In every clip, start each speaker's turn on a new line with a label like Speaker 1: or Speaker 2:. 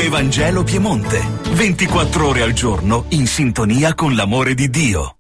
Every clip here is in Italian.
Speaker 1: Radio Evangelo Piemonte. 24 ore al giorno in sintonia con l'amore di Dio.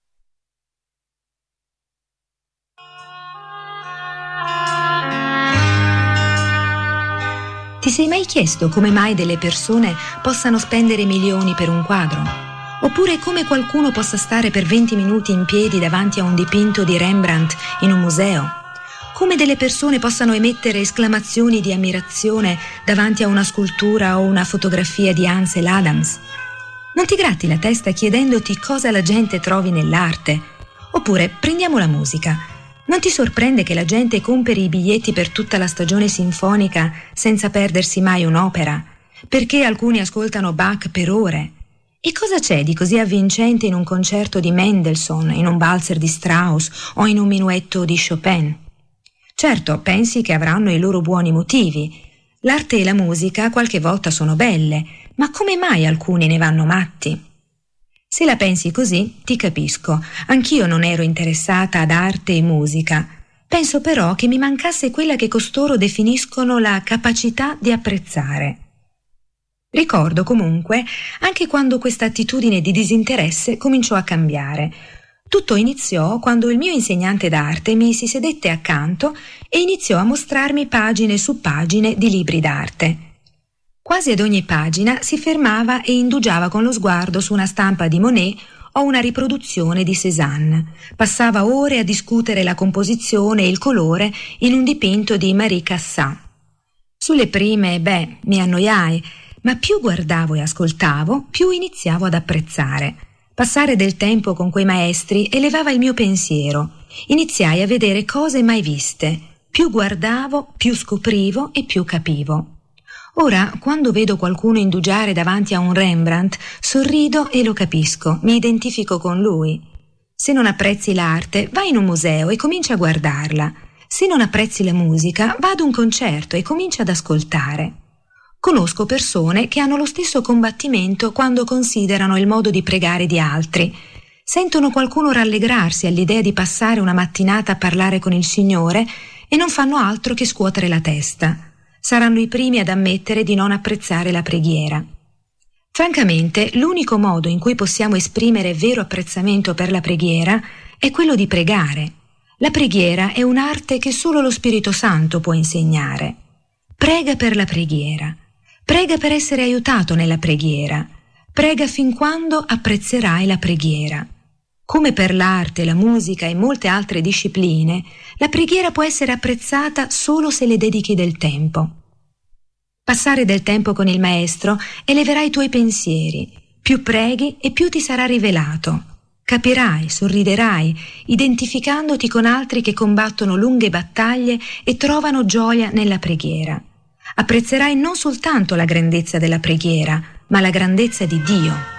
Speaker 2: Ti sei mai chiesto come mai delle persone possano spendere milioni per un quadro? Oppure come qualcuno possa stare per 20 minuti in piedi davanti a un dipinto di Rembrandt in un museo? Come delle persone possano emettere esclamazioni di ammirazione davanti a una scultura o una fotografia di Ansel Adams? Non ti gratti la testa chiedendoti cosa la gente trovi nell'arte? Oppure prendiamo la musica. Non ti sorprende che la gente compri i biglietti per tutta la stagione sinfonica senza perdersi mai un'opera? Perché alcuni ascoltano Bach per ore? E cosa c'è di così avvincente in un concerto di Mendelssohn, in un valzer di Strauss o in un minuetto di Chopin? Certo, pensi che avranno i loro buoni motivi. L'arte e la musica qualche volta sono belle, ma come mai alcuni ne vanno matti? Se la pensi così, ti capisco. Anch'io non ero interessata ad arte e musica. Penso però che mi mancasse quella che costoro definiscono la capacità di apprezzare. Ricordo comunque anche quando questa attitudine di disinteresse cominciò a cambiare. Tutto iniziò quando il mio insegnante d'arte mi si sedette accanto e iniziò a mostrarmi pagine su pagine di libri d'arte. Quasi ad ogni pagina si fermava e indugiava con lo sguardo su una stampa di Monet o una riproduzione di Cézanne. Passava ore a discutere la composizione e il colore in un dipinto di Marie Cassatt. Sulle prime, mi annoiai, ma più guardavo e ascoltavo, più iniziavo ad apprezzare. Passare del tempo con quei maestri elevava il mio pensiero. Iniziai a vedere cose mai viste. Più guardavo, più scoprivo e più capivo. Ora, quando vedo qualcuno indugiare davanti a un Rembrandt, sorrido e lo capisco, mi identifico con lui. Se non apprezzi l'arte, vai in un museo e comincia a guardarla. Se non apprezzi la musica, va ad un concerto e comincia ad ascoltare. Conosco persone che hanno lo stesso combattimento quando considerano il modo di pregare di altri. Sentono qualcuno rallegrarsi all'idea di passare una mattinata a parlare con il Signore e non fanno altro che scuotere la testa. Saranno i primi ad ammettere di non apprezzare la preghiera. Francamente, l'unico modo in cui possiamo esprimere vero apprezzamento per la preghiera è quello di pregare. La preghiera è un'arte che solo lo Spirito Santo può insegnare. Prega per la preghiera. Prega per essere aiutato nella preghiera. Prega fin quando apprezzerai la preghiera. Come per l'arte, la musica e molte altre discipline, la preghiera può essere apprezzata solo se le dedichi del tempo. Passare del tempo con il Maestro eleverà i tuoi pensieri. Più preghi e più ti sarà rivelato. Capirai, sorriderai, identificandoti con altri che combattono lunghe battaglie e trovano gioia nella preghiera. Apprezzerai non soltanto la grandezza della preghiera, ma la grandezza di Dio.